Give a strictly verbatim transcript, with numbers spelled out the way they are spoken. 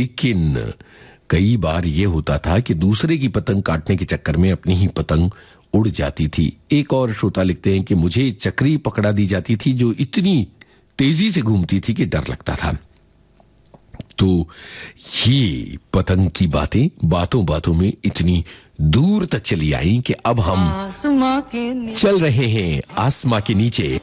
लेकिन कई बार ये होता था कि दूसरे की पतंग काटने के चक्कर में अपनी ही पतंग उड़ जाती थी। एक और श्रोता लिखते हैं कि मुझे चक्री पकड़ा दी जाती थी जो इतनी तेजी से घूमती थी कि डर लगता था। तो ये पतंग की बातें बातों बातों में इतनी दूर तक चली आई कि अब हम चल रहे हैं आसमां के नीचे।